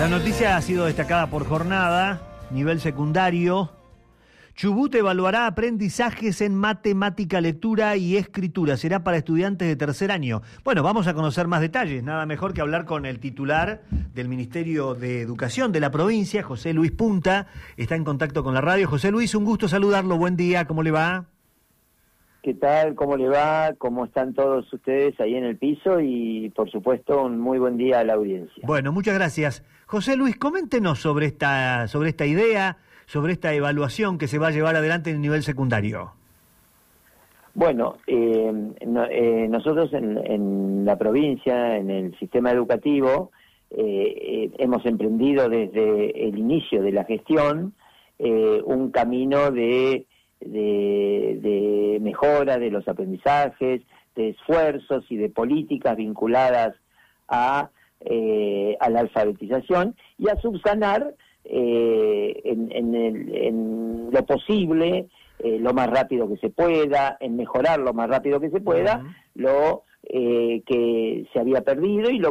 La noticia ha sido destacada por Jornada, nivel secundario. Chubut evaluará aprendizajes en matemática, lectura y escritura. Será para estudiantes de tercer año. Bueno, vamos a conocer más detalles. Nada mejor que hablar con el titular del Ministerio de Educación de la provincia, José Luis Punta. Está en contacto con la radio. José Luis, un gusto saludarlo. Buen día, ¿cómo le va? ¿Qué tal? ¿Cómo le va? ¿Cómo están todos ustedes ahí en el piso? Y, por supuesto, un muy buen día a la audiencia. Bueno, muchas gracias. José Luis, coméntenos sobre esta idea, sobre esta evaluación que se va a llevar adelante en el nivel secundario. Bueno, nosotros en la provincia, en el sistema educativo, hemos emprendido desde el inicio de la gestión un camino de mejora de los aprendizajes, de esfuerzos y de políticas vinculadas a la alfabetización y a subsanar en lo posible, lo más rápido que se pueda, en mejorar lo más rápido que se pueda, lo que se había perdido y lo